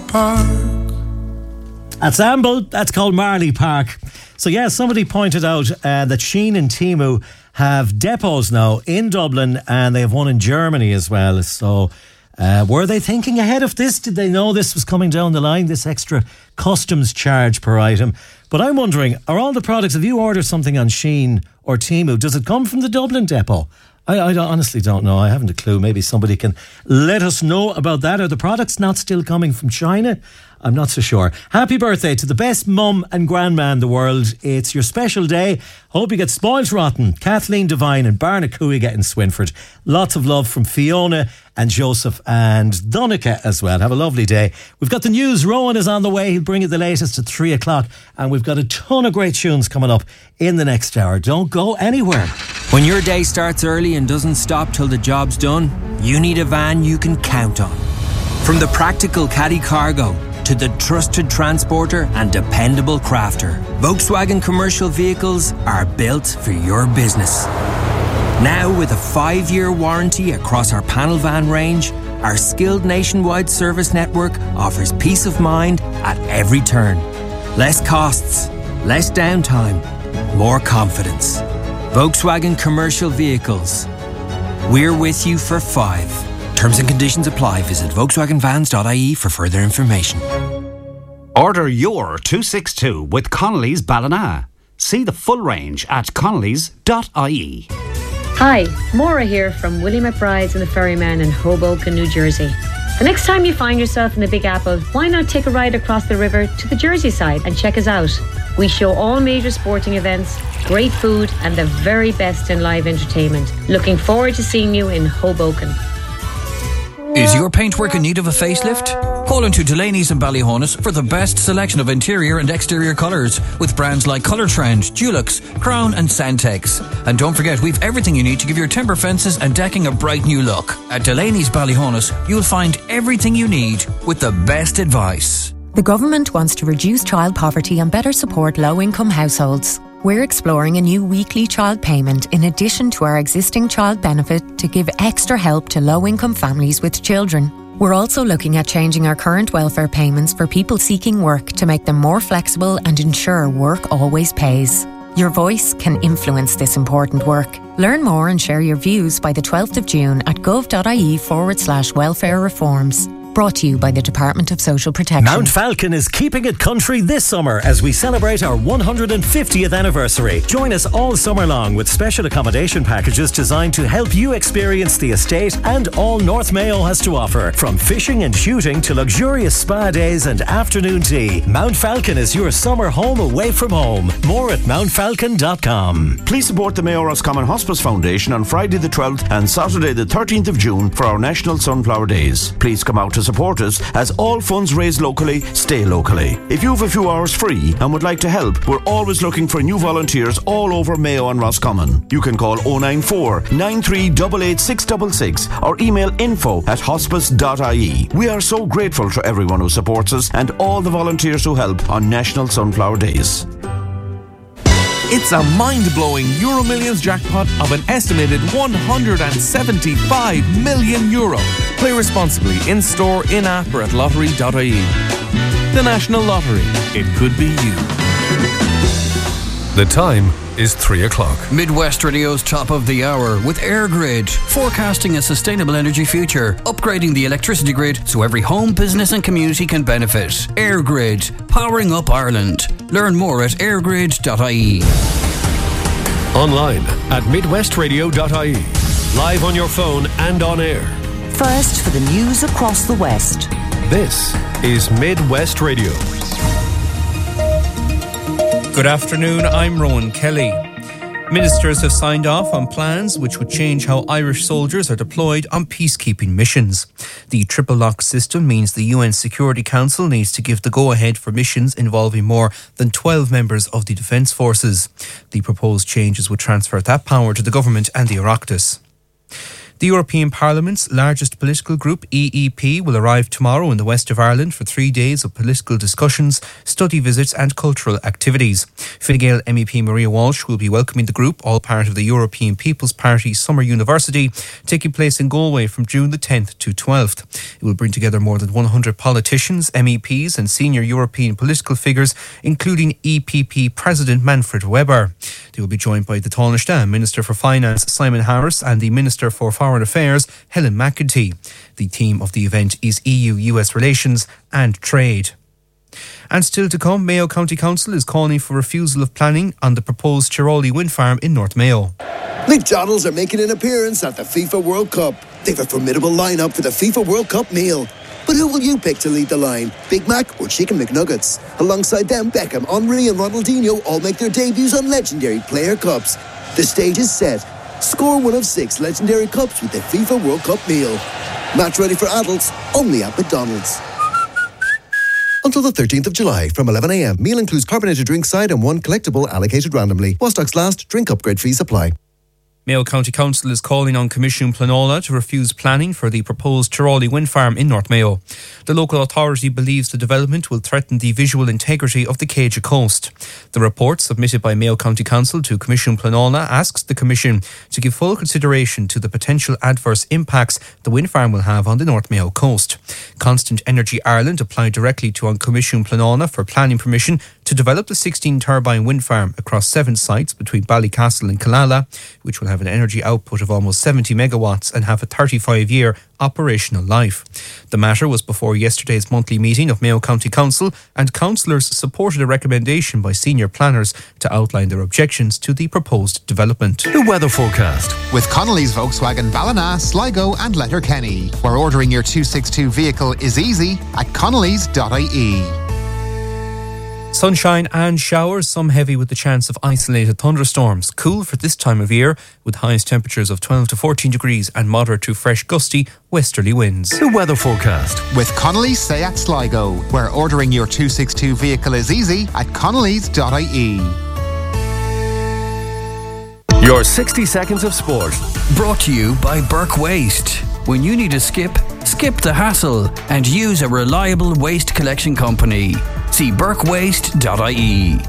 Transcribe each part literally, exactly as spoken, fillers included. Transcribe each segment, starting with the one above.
Park. That's Amble. That's called Marley Park. So yeah, somebody pointed out uh, that Shein and Temu have depots now in Dublin, and they have one in Germany as well. So uh, were they thinking ahead of this? Did they know this was coming down the line, this extra customs charge per item? But I'm wondering, are all the products, if you order something on Shein or Temu, does it come from the Dublin depot? I, I honestly don't know. I haven't a clue. Maybe somebody can let us know about that. Are the products not still coming from China? I'm not so sure. Happy birthday to the best mum and grandma in the world. It's your special day. Hope you get spoilt rotten. Kathleen Devine and Barna Cooiga in Swinford. Lots of love from Fiona and Joseph and Donica as well. Have a lovely day. We've got the news. Rowan is on the way. He'll bring you the latest at three o'clock. And we've got a ton of great tunes coming up in the next hour. Don't go anywhere. When your day starts early and doesn't stop till the job's done, you need a van you can count on. From the practical Caddy Cargo to the trusted transporter and dependable crafter, Volkswagen commercial vehicles are built for your business. Now with a five-year warranty across our panel van range, our skilled nationwide service network offers peace of mind at every turn. Less costs, less downtime, more confidence. Volkswagen commercial vehicles. We're with you for five. Terms and conditions apply. Visit Volkswagen Vans dot I E for further information. Order your two sixty-two with Connolly's Ballina. See the full range at Connolly's dot I E. Hi, Maura here from Willie McBride's and the Ferryman in Hoboken, New Jersey. The next time you find yourself in the Big Apple, why not take a ride across the river to the Jersey side and check us out? We show all major sporting events, great food and the very best in live entertainment. Looking forward to seeing you in Hoboken. Is your paintwork in need of a facelift? Call into Delaney's and Ballyhonus for the best selection of interior and exterior colours with brands like Colour Trend, Dulux, Crown and Santex. And don't forget, we've everything you need to give your timber fences and decking a bright new look. At Delaney's Ballyhonus, you'll find everything you need with the best advice. The government wants to reduce child poverty and better support low-income households. We're exploring a new weekly child payment in addition to our existing child benefit to give extra help to low-income families with children. We're also looking at changing our current welfare payments for people seeking work to make them more flexible and ensure work always pays. Your voice can influence this important work. Learn more and share your views by the twelfth of June at gov.ie forward slash welfare reforms. Brought to you by the Department of Social Protection. Mount Falcon is keeping it country this summer as we celebrate our one hundred fiftieth anniversary. Join us all summer long with special accommodation packages designed to help you experience the estate and all North Mayo has to offer. From fishing and shooting to luxurious spa days and afternoon tea, Mount Falcon is your summer home away from home. More at mount falcon dot com. Please support the Mayo Roscommon Hospice Foundation on Friday the twelfth and Saturday the thirteenth of June for our National Sunflower Days. Please come out to support us as all funds raised locally stay locally. If you have a few hours free and would like to help, we're always looking for new volunteers all over Mayo and Roscommon. You can call oh nine four, nine three eight eight, six six six or email info at hospice dot I E. We are so grateful to everyone who supports us and all the volunteers who help on National Sunflower Days. It's a mind-blowing Euro Millions jackpot of an estimated one hundred seventy-five million euro. Play responsibly in-store, in-app or at lottery dot I E. The National Lottery. It could be you. The time is three o'clock. Midwest Radio's top of the hour with EirGrid, forecasting a sustainable energy future, upgrading the electricity grid so every home, business and community can benefit. EirGrid, powering up Ireland. Learn more at air grid dot I E. Online at midwest radio dot I E. Live on your phone and on air. First for the news across the West. This is Midwest Radio. Good afternoon, I'm Rowan Kelly. Ministers have signed off on plans which would change how Irish soldiers are deployed on peacekeeping missions. The triple lock system means the U N Security Council needs to give the go-ahead for missions involving more than twelve members of the Defence Forces. The proposed changes would transfer that power to the government and the Oireachtas. The European Parliament's largest political group, E E P, will arrive tomorrow in the west of Ireland for three days of political discussions, study visits and cultural activities. Fine Gael M E P Maria Walsh will be welcoming the group, all part of the European People's Party Summer University, taking place in Galway from June the tenth to twelfth. It will bring together more than one hundred politicians, M E Ps and senior European political figures, including E P P President Manfred Weber. They will be joined by the Taoiseach, Minister for Finance Simon Harris and the Minister for Foreign Affairs Helen McEntee. The theme of the event is E U U S relations and trade. And still to come, Mayo County Council is calling for refusal of planning on the proposed Chiroli wind farm in North Mayo. McDonald's are making an appearance at the FIFA World Cup. They've a formidable lineup for the FIFA World Cup meal. But who will you pick to lead the line? Big Mac or Chicken McNuggets? Alongside them, Beckham, Henry and Ronaldinho all make their debuts on legendary player cups. The stage is set. Score one of six legendary cups with the FIFA World Cup meal. Match ready for adults, only at McDonald's. Until the thirteenth of July from eleven a m. Meal includes carbonated drink side and one collectible allocated randomly. While stocks last, drink upgrade fees apply. Mayo County Council is calling on Commission Pleanála to refuse planning for the proposed Chiroli wind farm in North Mayo. The local authority believes the development will threaten the visual integrity of the Céide coast. The report submitted by Mayo County Council to Commission Pleanála asks the Commission to give full consideration to the potential adverse impacts the wind farm will have on the North Mayo coast. Constant Energy Ireland applied directly to Commission Pleanála for planning permission to develop the sixteen turbine wind farm across seven sites between Ballycastle and Killala, which will have an energy output of almost seventy megawatts and have a thirty-five year operational life. The matter was before yesterday's monthly meeting of Mayo County Council, and councillors supported a recommendation by senior planners to outline their objections to the proposed development. The weather forecast with Connolly's Volkswagen Ballina, Sligo and Letterkenny, where ordering your two sixty-two vehicle is easy at connellys dot I E. Sunshine and showers, some heavy with the chance of isolated thunderstorms. Cool for this time of year with highest temperatures of twelve to fourteen degrees and moderate to fresh gusty westerly winds. The weather forecast with Connolly's Seat Sligo, where ordering your two sixty-two vehicle is easy at connellys dot I E. Your sixty seconds of sport. Brought to you by Burke Waste. When you need a skip, skip the hassle and use a reliable waste collection company. See burke waste dot I E.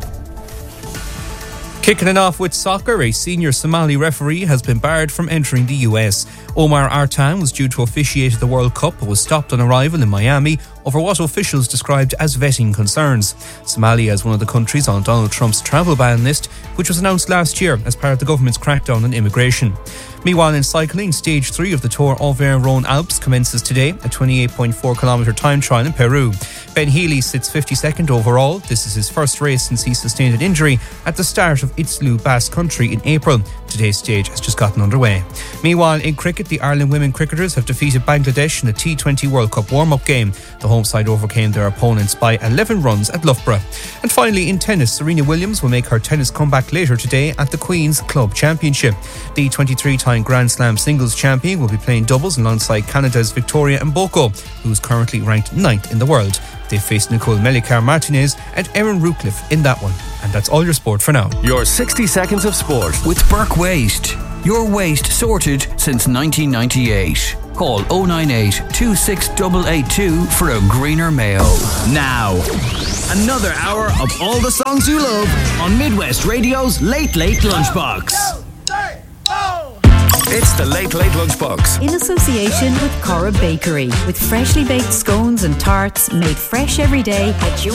Kicking it off with soccer, a senior Somali referee has been barred from entering the U S. Omar Artan was due to officiate the World Cup but was stopped on arrival in Miami over what officials described as vetting concerns. Somalia is one of the countries on Donald Trump's travel ban list, which was announced last year as part of the government's crackdown on immigration. Meanwhile, in cycling, stage three of the Tour Auvergne-Rhône Alps commences today, a twenty-eight point four kilometre time trial in Peru. Ben Healy sits fifty-second overall. This is his first race since he sustained an injury at the start of Itzlu Basque Country in April. Today's stage has just gotten underway. Meanwhile, in cricket, the Ireland women cricketers have defeated Bangladesh in a T twenty World Cup warm-up game. The home side overcame their opponents by eleven runs at Loughborough. And finally, in tennis, Serena Williams will make her tennis comeback later today at the Queen's Club Championship. The twenty-three-time Grand Slam singles champion will be playing doubles alongside Canada's Victoria Mboko, who is currently ranked ninth in the world. They face Nicole Melichar-Martinez and Erin Rootcliffe in that one. And that's all your sport for now. Your sixty seconds of sport with Burke Waste. Your waste sorted since nineteen ninety-eight. Call oh nine eight, two six eight eight two for a greener Mayo. Now, another hour of all the songs you love on Midwest Radio's Late Late Lunchbox. It's the Late Late Lunchbox. In association with Cora Bakery, with freshly baked scones and tarts made fresh every day at your